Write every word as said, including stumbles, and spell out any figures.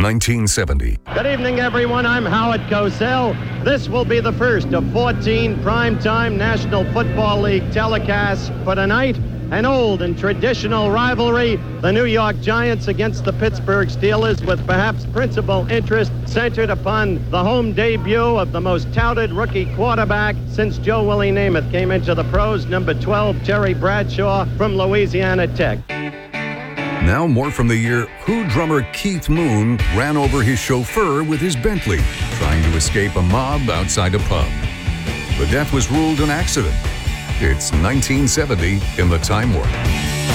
nineteen seventy. Good evening, everyone. I'm Howard Cosell. This will be the first of fourteen primetime National Football League telecasts for tonight. An old and traditional rivalry, the New York Giants against the Pittsburgh Steelers, with perhaps principal interest centered upon the home debut of the most touted rookie quarterback since Joe Willie Namath came into the pros, number twelve, Terry Bradshaw from Louisiana Tech. Now more from the year Who drummer Keith Moon ran over his chauffeur with his Bentley, trying to escape a mob outside a pub. The death was ruled an accident. It's nineteen seventy in the Time Warp.